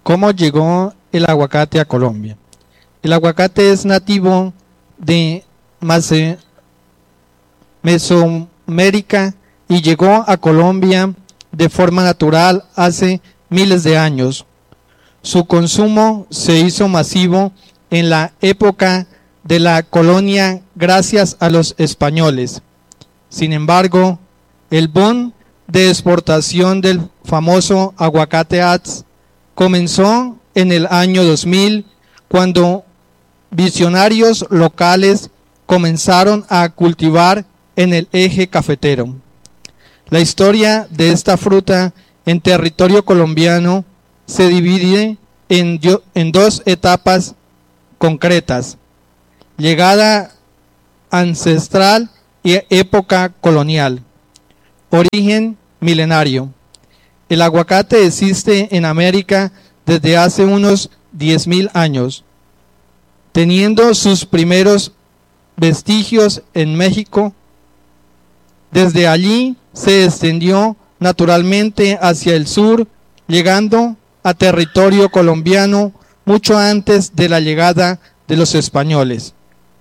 ¿Cómo llegó el aguacate a Colombia? El aguacate es nativo de Mesoamérica y llegó a Colombia de forma natural hace miles de años. Su consumo se hizo masivo en la época de la colonia gracias a los españoles. Sin embargo, el boom de exportación del famoso aguacate ATS comenzó en el año 2000, cuando visionarios locales comenzaron a cultivar en el eje cafetero. La historia de esta fruta en territorio colombiano se divide en dos etapas concretas: llegada ancestral y época colonial. Origen milenario. El aguacate existe en América desde hace unos 10.000 años, teniendo sus primeros vestigios en México. Desde allí se extendió naturalmente hacia el sur, llegando a territorio colombiano mucho antes de la llegada de los españoles.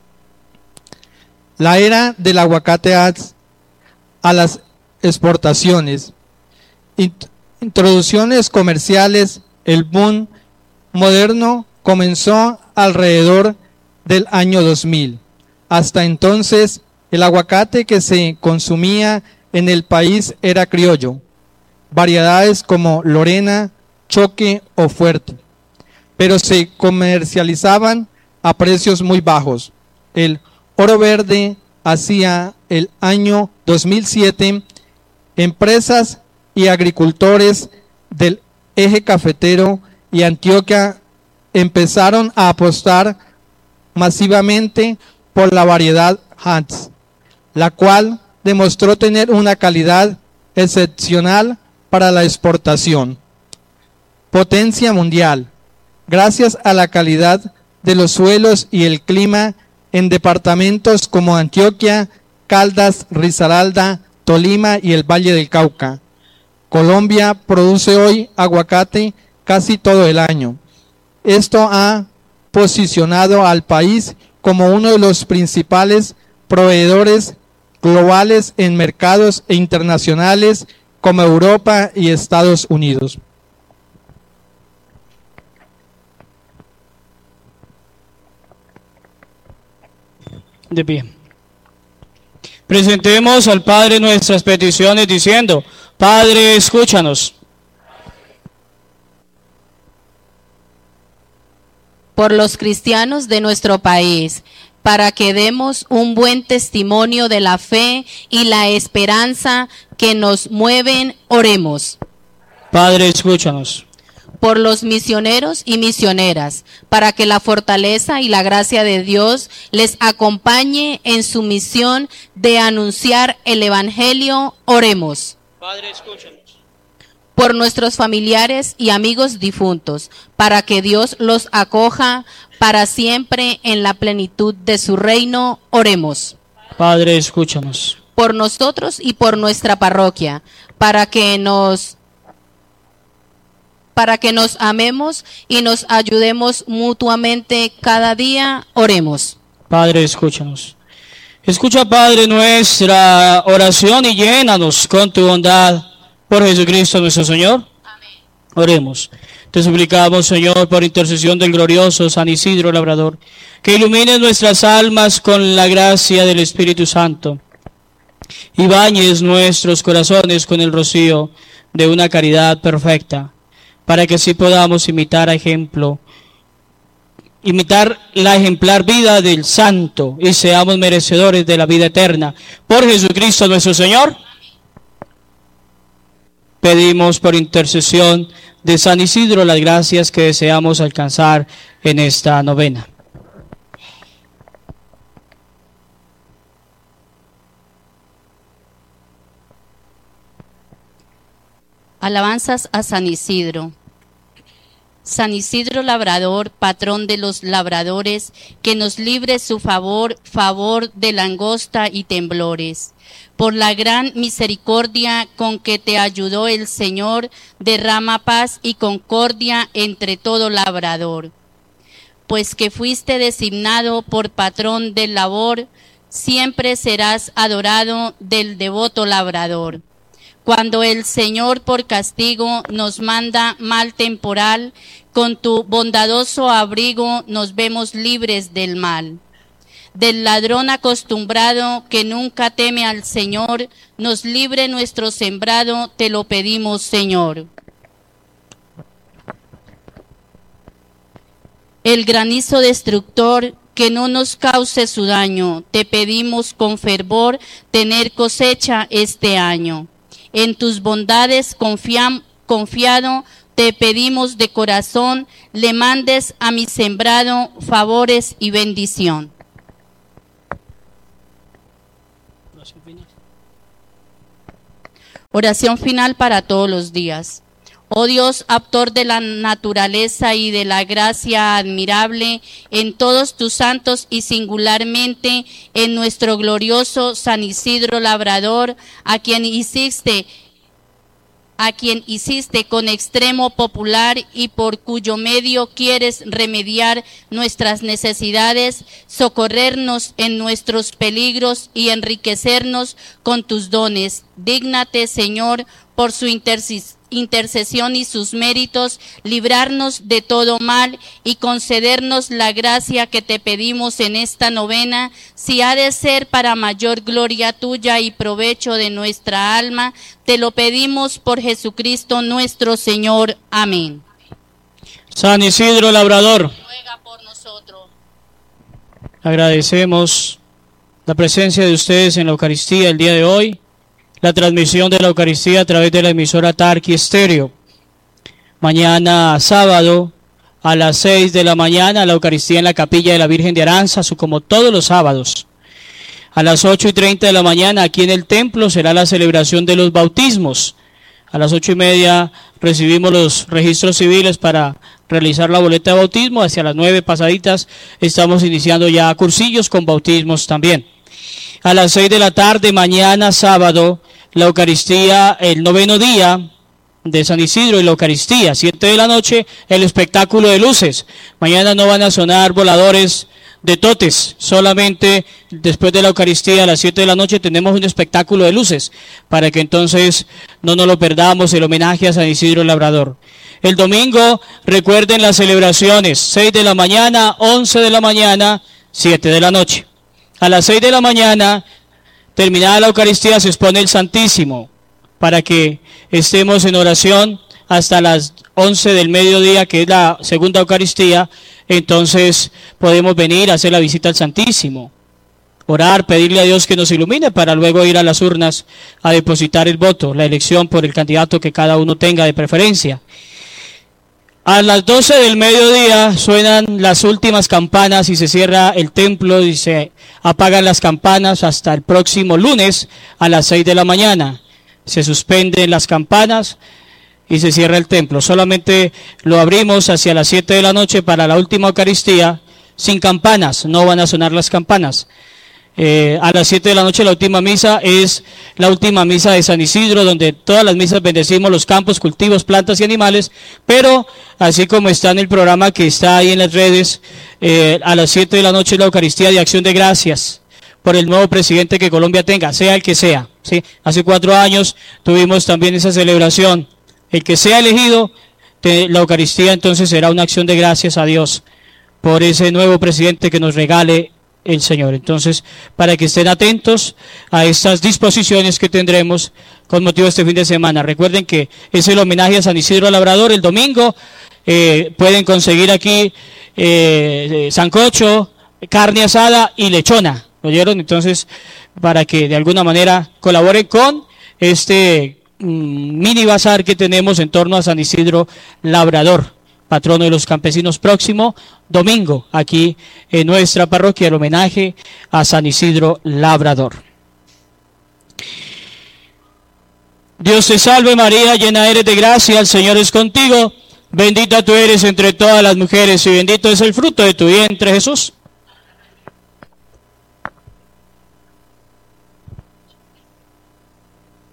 La era del aguacate ATS a las exportaciones. Introducciones comerciales. El boom moderno comenzó alrededor del año 2000. Hasta entonces, el aguacate que se consumía en el país era criollo, variedades como Lorena, Choque o Fuerte, pero se comercializaban a precios muy bajos. El oro verde hacia el año 2007, empresas y agricultores del eje cafetero y Antioquia empezaron a apostar masivamente por la variedad ATS, la cual demostró tener una calidad excepcional para la exportación. Potencia mundial. Gracias a la calidad de los suelos y el clima en departamentos como Antioquia, Caldas, Risaralda, Tolima y el Valle del Cauca, Colombia produce hoy aguacate casi todo el año. Esto ha posicionado al país como uno de los principales proveedores globales en mercados internacionales como Europa y Estados Unidos. De pie. Presentemos al Padre nuestras peticiones diciendo: Padre, escúchanos. Por los cristianos de nuestro país, para que demos un buen testimonio de la fe y la esperanza que nos mueven, oremos. Padre, escúchanos. Por los misioneros y misioneras, para que la fortaleza y la gracia de Dios les acompañe en su misión de anunciar el Evangelio, oremos. Padre, escúchanos. Por nuestros familiares y amigos difuntos, para que Dios los acoja para siempre en la plenitud de su reino, oremos. Padre, escúchanos. Por nosotros y por nuestra parroquia, para que nos amemos y nos ayudemos mutuamente cada día, oremos. Padre, escúchanos. Escucha, Padre, nuestra oración y llénanos con tu bondad. Por Jesucristo nuestro Señor. Amén. Oremos. Te suplicamos, Señor, por intercesión del glorioso San Isidro Labrador, que ilumines nuestras almas con la gracia del Espíritu Santo y bañes nuestros corazones con el rocío de una caridad perfecta, para que así podamos imitar la ejemplar vida del Santo y seamos merecedores de la vida eterna. Por Jesucristo nuestro Señor. Pedimos por intercesión de San Isidro las gracias que deseamos alcanzar en esta novena. Alabanzas a San Isidro. San Isidro Labrador, patrón de los labradores, que nos libre su favor de langosta y temblores. Por la gran misericordia con que te ayudó el Señor, derrama paz y concordia entre todo labrador. Pues que fuiste designado por patrón del labor, siempre serás adorado del devoto labrador. Cuando el Señor por castigo nos manda mal temporal, con tu bondadoso abrigo nos vemos libres del mal. Del ladrón acostumbrado que nunca teme al Señor, nos libre nuestro sembrado, te lo pedimos, Señor. El granizo destructor que no nos cause su daño, te pedimos con fervor tener cosecha este año. En tus bondades confiado, te pedimos de corazón, le mandes a mi sembrado favores y bendición. Oración final para todos los días. Oh Dios, autor de la naturaleza y de la gracia admirable, en todos tus santos y singularmente en nuestro glorioso San Isidro Labrador, a quien hiciste con extremo popular y por cuyo medio quieres remediar nuestras necesidades, socorrernos en nuestros peligros y enriquecernos con tus dones. Dígnate, Señor, por su intercesión y sus méritos, librarnos de todo mal y concedernos la gracia que te pedimos en esta novena, si ha de ser para mayor gloria tuya y provecho de nuestra alma, te lo pedimos por Jesucristo nuestro Señor. Amén. San Isidro Labrador, Ruega por nosotros. agradecemos la presencia de ustedes en la Eucaristía el día de hoy, la transmisión de la Eucaristía a través de la emisora Tarqui Estéreo. Mañana sábado a las 6 de la mañana la Eucaristía en la Capilla de la Virgen de Aránzazu, como todos los sábados. A las 8:30 de la mañana aquí en el templo será la celebración de los bautismos. A las 8:30 recibimos los registros civiles para realizar la boleta de bautismo. Hacia las 9 pasaditas estamos iniciando ya cursillos con bautismos también. A las 6 de la tarde, mañana sábado, la Eucaristía, el noveno día de San Isidro y la Eucaristía. 7 de la noche, el espectáculo de luces. Mañana no van a sonar voladores de totes, solamente después de la Eucaristía a las 7 de la noche tenemos un espectáculo de luces, para que entonces no nos lo perdamos, el homenaje a San Isidro Labrador. El domingo, recuerden las celebraciones, 6 de la mañana, 11 de la mañana, 7 de la noche. A las 6 de la mañana, terminada la Eucaristía, se expone el Santísimo, para que estemos en oración hasta las 11 del mediodía, que es la segunda Eucaristía. Entonces podemos venir a hacer la visita al Santísimo, orar, pedirle a Dios que nos ilumine, para luego ir a las urnas a depositar el voto, la elección por el candidato que cada uno tenga de preferencia. A las 12 del mediodía suenan las últimas campanas y se cierra el templo y se apagan las campanas hasta el próximo lunes a las 6 de la mañana. Se suspenden las campanas y se cierra el templo. Solamente lo abrimos hacia las 7 de la noche para la última Eucaristía, sin campanas, no van a sonar las campanas. A las 7 de la noche la última misa es la última misa de San Isidro, donde todas las misas bendecimos los campos, cultivos, plantas y animales, pero así como está en el programa que está ahí en las redes, a las 7 de la noche es la Eucaristía de Acción de Gracias por el nuevo presidente que Colombia tenga, sea el que sea, ¿sí? Hace 4 años tuvimos también esa celebración. El que sea elegido, la Eucaristía entonces será una acción de gracias a Dios por ese nuevo presidente que nos regale el Señor. Entonces, para que estén atentos a estas disposiciones que tendremos con motivo de este fin de semana. Recuerden que es el homenaje a San Isidro Labrador. El domingo pueden conseguir aquí sancocho, carne asada y lechona. ¿Lo oyeron? Entonces, para que de alguna manera colaboren con este mini bazar que tenemos en torno a San Isidro Labrador, patrono de los campesinos. Próximo domingo, aquí en nuestra parroquia, el homenaje a San Isidro Labrador. Dios te salve María, llena eres de gracia, el Señor es contigo, bendita tú eres entre todas las mujeres y bendito es el fruto de tu vientre, Jesús.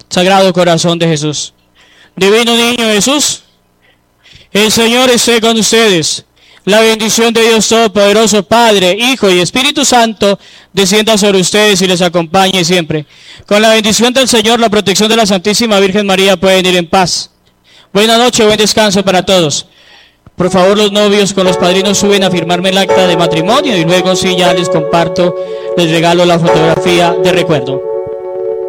Sagrado Corazón de Jesús. Divino Niño Jesús, el Señor esté con ustedes. La bendición de Dios Todopoderoso, Padre, Hijo y Espíritu Santo, descienda sobre ustedes y les acompañe siempre. Con la bendición del Señor, la protección de la Santísima Virgen María, pueden ir en paz. Buena noche, buen descanso para todos. Por favor, los novios con los padrinos suben a firmarme el acta de matrimonio y luego, si ya les comparto, les regalo la fotografía de recuerdo.